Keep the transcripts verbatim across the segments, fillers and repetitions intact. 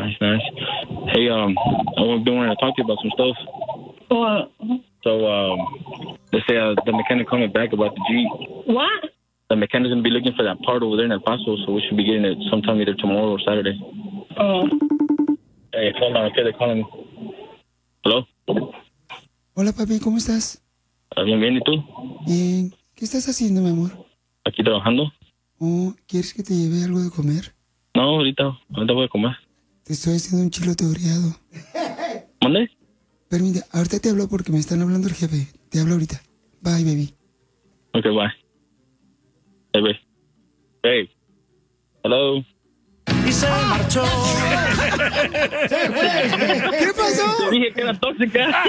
Nice, nice. Hey, um, I've been wanting to talk to you about some stuff. What? So, um, they say uh, the mechanic coming back about the Jeep. What? The mechanic's gonna be looking for that part over there in El Paso, so we should be getting it sometime either tomorrow or Saturday. Oh. Hey, hold on, okay, they're calling me. Hello. Hola, papi, ¿cómo estás? Bien, bien, ¿y tú? Bien. ¿Qué estás haciendo, mi amor? Aquí trabajando. Oh, ¿quieres que te lleve algo de comer? No, ahorita, ahorita voy a comer. Te estoy haciendo un chilote oreado. ¿Dónde? Permite, ahorita te hablo porque me están hablando el jefe. Te hablo ahorita. Bye, baby. Ok, bye. Hey, babe. Hey. Hello. Y se marchó. ¿Qué pasó? Te dije que era tóxica.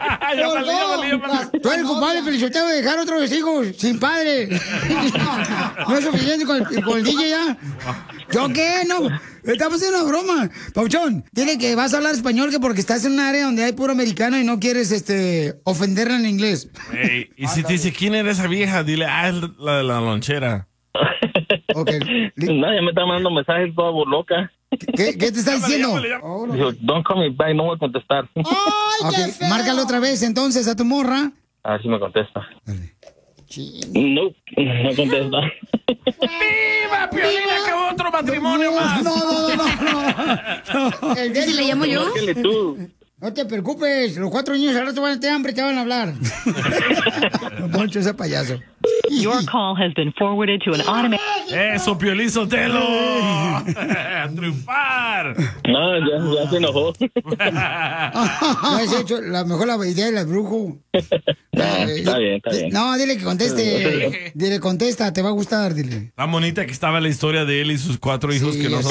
Tú eres culpable, Feliciteo, de dejar otros hijos sin padre. No es suficiente con el, con el D J ya. ¿Yo qué? No. Estamos haciendo una broma. Pauchón, dile que vas a hablar español que porque estás en un área donde hay puro americano y no quieres este ofenderla en inglés. Hey, y si te dice quién era esa vieja, dile, ah, es la de la lonchera. Okay. Nadie me está mandando mensajes toda loca. ¿Qué, qué te está diciendo? Dijo, don't call me back, no voy a contestar. Ay, okay. Márcale otra vez entonces a tu morra. A ver si me contesta. Dale. No, no contesta. ¡Viva, Piolín! ¡Acabó otro matrimonio más! No, no, no, no. no. ¿Y si le llamo yo? No te preocupes, los cuatro niños al rato van a tener hambre, te van a hablar. Poncho, ese payaso. Your call has been forwarded to an automated... ¡Eso, Piolín Sotelo! ¡A triunfar! No, ya, ya se enojó. No has hecho la mejor la idea del brujo. No, está bien, está bien. No, dile que conteste. Dile, contesta, te va a gustar, dile. Tan bonita que estaba la historia de él y sus cuatro hijos Sí, que no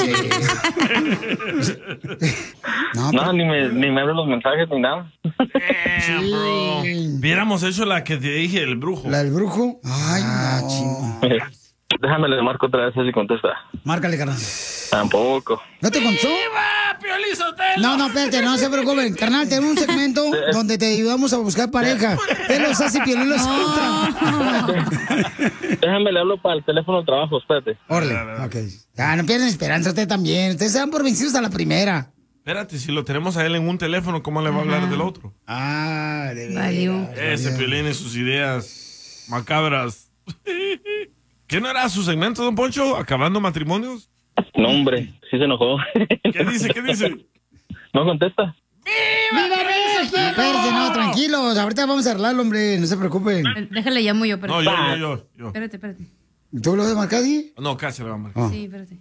ya son... sé. No, No, ni me, ni me abren los mensajes ni nada. Damn, bro. Viéramos hecho la que te dije, el brujo. ¿La del brujo? Ay, no. Déjame le marco otra vez a ver si contesta. Márcale, carnal. Tampoco. ¿No te contó? ¡Viva, Piolín Sotelo! No, no, espérate, no se preocupen. Carnal, tenemos un segmento donde te ayudamos a buscar pareja. Él los hace y Piolín los otra. Déjame le hablo para el teléfono de trabajo, espérate. Órale, ok. Ya, no pierdan esperanza usted también. Ustedes se dan por vencidos a la primera. Espérate, si lo tenemos a él en un teléfono, ¿cómo le va a hablar del otro? Ah, de Valió. Ese Piolín y sus ideas macabras. ¿Qué no era su segmento, don Poncho? ¿Acabando matrimonios? No, hombre, sí se enojó. ¿Qué dice? ¿Qué dice? No contesta. ¡Viva México! Espérate, no, tranquilos. Ahorita vamos a arreglarlo, hombre. No se preocupen. Déjale, llamo yo, pero... No, yo, yo, yo. yo. Espérate, espérate. ¿Tú lo vas a marcar, sí? No, casi le va a marcar. Oh. Sí, espérate.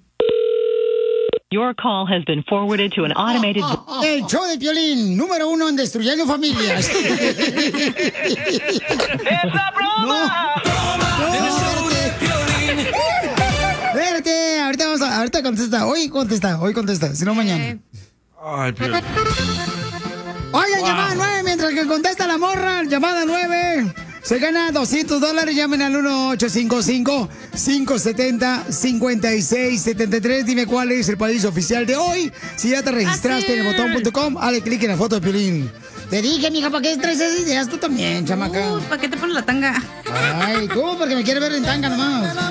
Your call has been forwarded to an automated... El show de Piolín, número uno en destruyendo familias. ¡Esa broma! No, espérate. Espérate, ahorita vamos a, ahorita contesta. Hoy contesta, hoy contesta, si no mañana. Ay, Piolín. Oigan, Wow. llamada nueve, mientras que contesta la morra, llamada nueve. Se gana doscientos dólares, llamen al uno ocho cinco cinco, cinco siete cero, cinco seis siete tres. Dime cuál es el país oficial de hoy. Si ya te registraste en el botón punto com, dale clic en la foto de Piolín. Te dije, mija, ¿para qué traes esas ideas tú también, chamaca? Uh, ¿para qué te pones la tanga? Ay, tú, porque me quieres ver en tanga nomás.